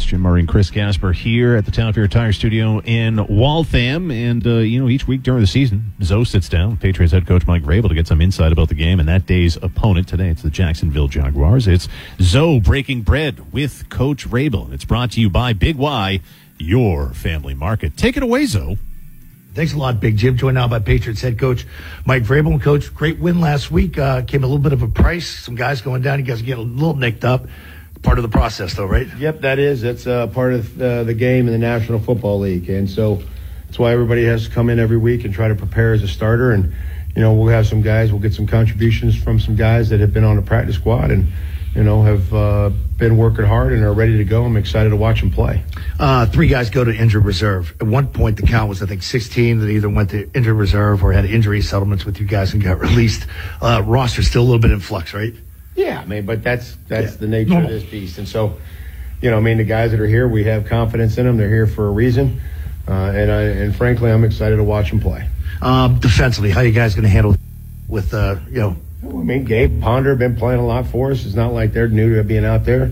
Jim Murray and Chris Gasper here at the Town Fair Tire Studio in Waltham. And, each week during the season, Zoe sits down with Patriots head coach Mike Vrabel to get some insight about the game and that day's opponent. Today, it's the Jacksonville Jaguars. It's Zoe breaking bread with Coach Vrabel. It's brought to you by Big Y, your family market. Take it away, Zoe. Thanks a lot, Big Jim. Joined now by Patriots head coach Mike Vrabel. Coach, great win last week. Came a little bit of a price. Some guys going down. You guys get a little nicked up. Part of the process, though, right? Yep, that is. That's part of the game in the National Football League. And so that's why everybody has to come in every week and try to prepare as a starter. And, we'll have some guys, we'll get some contributions from some guys that have been on the practice squad and, have been working hard and are ready to go. I'm excited to watch them play. 3 guys go to injured reserve. At one point, the count was, I think, 16 that either went to injured reserve or had injury settlements with you guys and got released. Roster's still a little bit in flux, right? Yeah, but that's the nature of this beast. And so, the guys that are here, we have confidence in them. They're here for a reason. And frankly, I'm excited to watch them play. Defensively, how are you guys going to handle with, Gabe Ponder been playing a lot for us. It's not like they're new to being out there.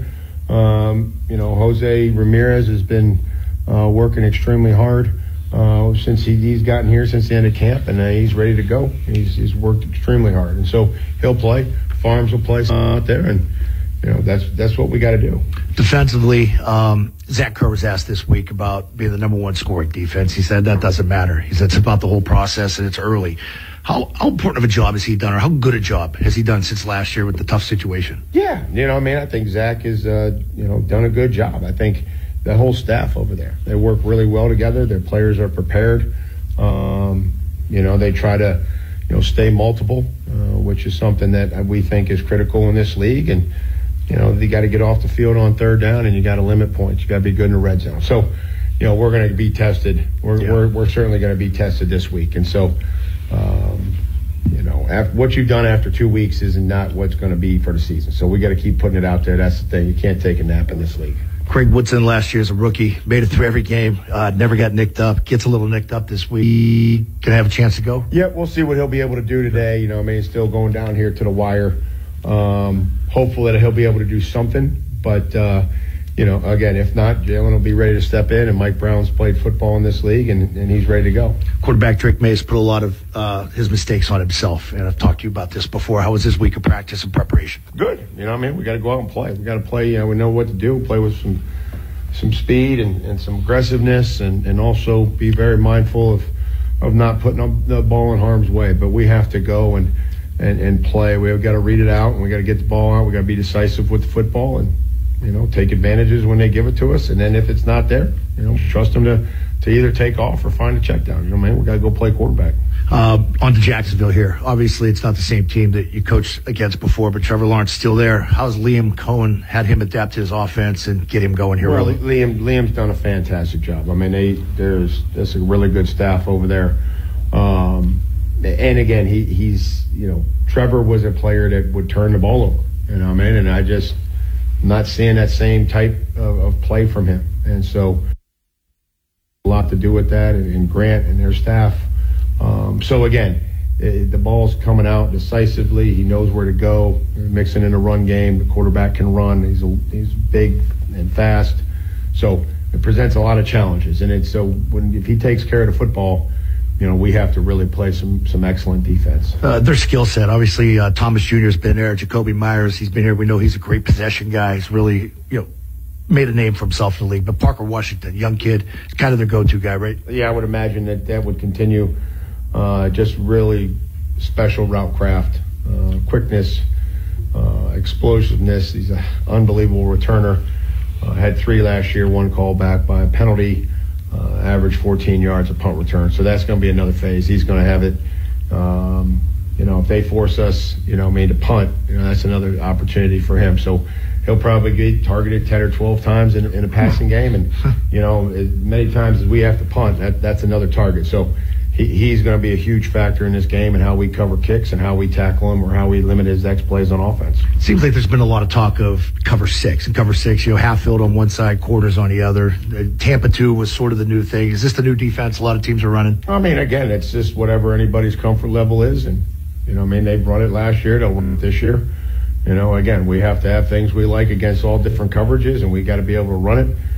Jose Ramirez has been working extremely hard since he's gotten here since the end of camp, and he's ready to go. He's worked extremely hard, and so he'll play. Farms will play out there, and that's what we got to do. Defensively, Zach Kerr was asked this week about being the number 1 scoring defense. He said that doesn't matter. He said it's about the whole process and it's early. How important of a job has he done, or how good a job has he done since last year with the tough situation? Yeah, I think Zach has done a good job. I think the whole staff over there, they work really well together. Their players are prepared. They try to stay multiple, which is something that we think is critical in this league. And, you got to get off the field on third down and you got to limit points. You got to be good in the red zone. So, we're going to be tested. We're certainly going to be tested this week. And so, what you've done after 2 weeks is not what's going to be for the season. So we got to keep putting it out there. That's the thing. You can't take a nap in this league. Craig Woodson last year as a rookie, made it through every game, never got nicked up, gets a little nicked up this week. He can have a chance to go? Yeah, we'll see what he'll be able to do today. He's still going down here to the wire. Hopeful that he'll be able to do something. But, again, if not, Jalen will be ready to step in, and Mike Brown's played football in this league, and he's ready to go. Quarterback Drake Mays put a lot of his mistakes on himself, and I've talked to you about this before. How was this week of practice and preparation? Good. We got to go out and play. We got to play. We know what to do. Play with some speed and some aggressiveness, and also be very mindful of not putting the ball in harm's way. But we have to go and play. We've got to read it out, and we got to get the ball out. We got to be decisive with the football and take advantages when they give it to us. And then if it's not there, trust them to either take off or find a check down. We got to go play quarterback. On to Jacksonville here. Obviously, it's not the same team that you coached against before, but Trevor Lawrence still there. How's Liam Cohen had him adapt to his offense and get him going here? Well, Liam's done a fantastic job. There's a really good staff over there. And again, he's Trevor was a player that would turn the ball over. And I just not seeing that same type of play from him. And so a lot to do with that and Grant and their staff. So again, the ball's coming out decisively. He knows where to go. Mixing in a run game. The quarterback can run. He's big and fast. So it presents a lot of challenges. And if he takes care of the football, we have to really play some excellent defense. Their skill set, obviously, Thomas Jr. has been there. Jacoby Myers, he's been here. We know he's a great possession guy. He's really, made a name for himself in the league. But Parker Washington, young kid, is kind of their go-to guy, right? Yeah, I would imagine that would continue. Just really special route craft, quickness, explosiveness. He's an unbelievable returner. Had 3 last year, 1 called back by a penalty. Average 14 yards of punt return. So that's going to be another phase. He's going to have it. If they force us, to punt, that's another opportunity for him. So he'll probably get targeted 10 or 12 times in a passing game. And, as many times as we have to punt, that's another target. So he's going to be a huge factor in this game and how we cover kicks and how we tackle him or how we limit his X plays on offense. It seems like there's been a lot of talk of cover 6. And cover 6, half field on one side, quarters on the other. Tampa 2 was sort of the new thing. Is this the new defense a lot of teams are running? Again, it's just whatever anybody's comfort level is. And, they've run it last year. They'll run it this year. Again, we have to have things we like against all different coverages, and we got to be able to run it.